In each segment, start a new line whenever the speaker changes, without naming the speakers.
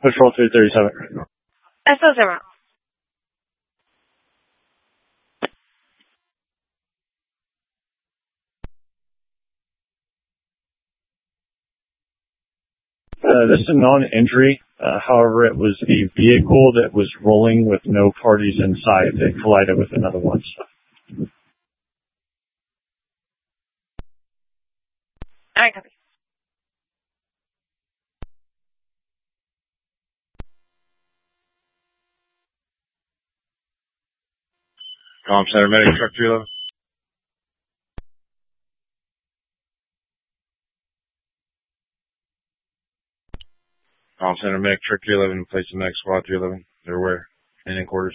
Patrol 337.
SO0.
This is a non-injury. However, it was the vehicle that was rolling with no parties inside that collided with another one.
All right, copy.
Comm Center Medic Truck 311. Comm Center Medic Truck 311, place the next squad 311. They're aware. And in quarters.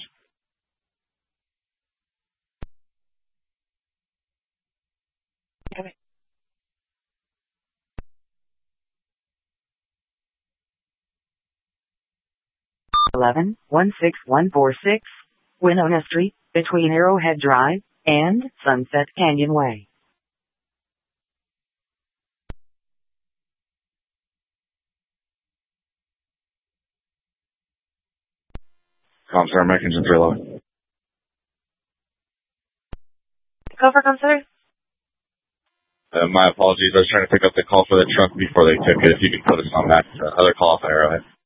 Copy.
Eleven 16146 Winona Street, between Arrowhead Drive and Sunset Canyon Way.
Comm Center Medic Engine 311.
Go for Comm
My apologies. I was trying to pick up the call for the truck before they took it. If you could put us on that other call off Arrowhead.